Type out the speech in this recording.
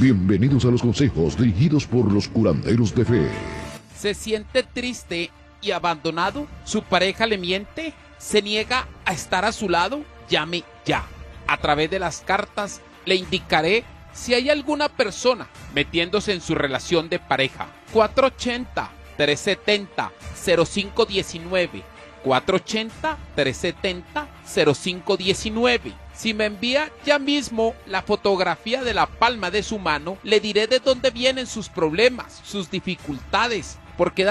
Bienvenidos a los consejos dirigidos por los curanderos de fe. ¿Se siente triste y abandonado? ¿Su pareja le miente? ¿Se niega a estar a su lado? Llame ya. A través de las cartas le indicaré si hay alguna persona metiéndose en su relación de pareja. 480-370-0519. 480-370-0519. Si me envía ya mismo la fotografía de la palma de su mano, le diré de dónde vienen sus problemas, sus dificultades, porque